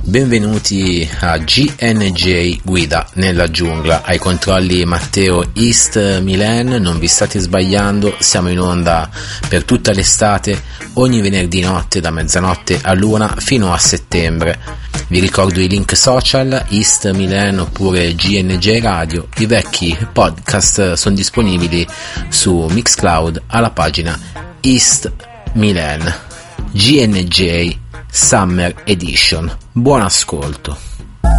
Benvenuti a GNJ Guida nella giungla, ai controlli Matteo East Milan. Non vi state sbagliando, siamo in onda per tutta l'estate, ogni venerdì notte da mezzanotte all'una fino a settembre. Vi ricordo i link social, East Milan oppure GNJ Radio. I vecchi podcast sono disponibili su Mixcloud alla pagina East Milan GNJ Summer Edition. Buon ascolto.